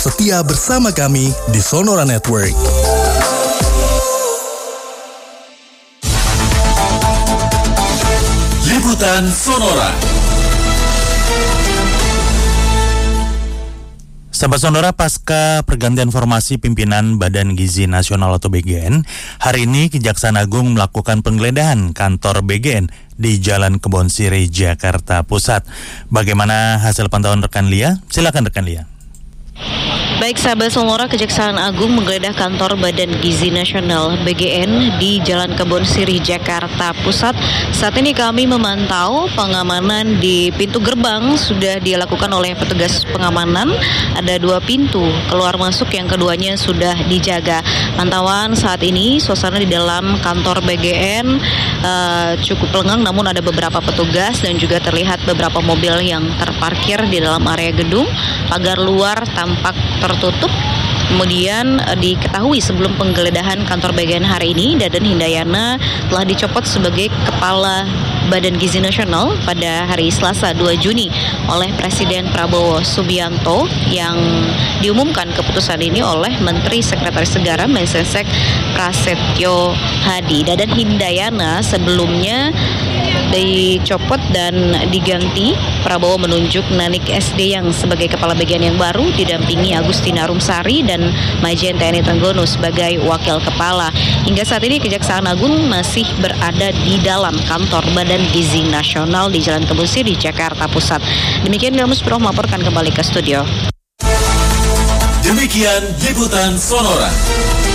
Setia bersama kami di Sonora Network. Liputan Sonora. Sahabat Sonora, pasca pergantian formasi pimpinan Badan Gizi Nasional atau BGN, hari ini Kejaksaan Agung melakukan penggeledahan kantor BGN di Jalan Kebon Sirih, Jakarta Pusat. Bagaimana hasil pantauan rekan Lia? Silakan rekan Lia. Baik sahabat Sonora, Kejaksaan Agung menggeledah kantor Badan Gizi Nasional BGN di Jalan Kebon Sirih, Jakarta Pusat. Saat ini kami memantau pengamanan di pintu gerbang sudah dilakukan oleh petugas pengamanan. Ada 2 pintu keluar masuk, yang keduanya sudah dijaga. Pantauan saat ini suasana di dalam kantor BGN cukup lengang, namun ada beberapa petugas dan juga terlihat beberapa mobil yang terparkir di dalam area gedung. Pagar luar tampak tertutup. Kemudian diketahui sebelum penggeledahan kantor BGN hari ini, Daden Hindayana telah dicopot sebagai Kepala Badan Gizi Nasional pada hari Selasa 2 Juni oleh Presiden Prabowo Subianto, yang diumumkan keputusan ini oleh Menteri Sekretaris Negara Mensesnek Prasetyo Hadi. Daden Hindayana sebelumnya dicopot dan diganti. Prabowo menunjuk Nanik SD yang sebagai Kepala BGN yang baru, didampingi Agustina Rumsari dan Majen TNI Tenggono sebagai Wakil Kepala. Hingga saat ini Kejaksaan Agung masih berada di dalam kantor Badan Gizi Nasional di Jalan Kebon Sirih, Jakarta Pusat. Demikian Gamus Pro melaporkan kembali ke studio. Demikian Liputan Sonora.